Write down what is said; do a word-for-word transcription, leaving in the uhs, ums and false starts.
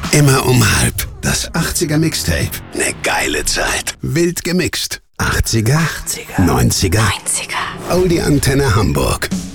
Immer um halb. Das achtziger Mixtape. Ne geile Zeit. Wild gemixt. achtziger, achtziger, neunziger, neunziger. Audi Antenne Hamburg.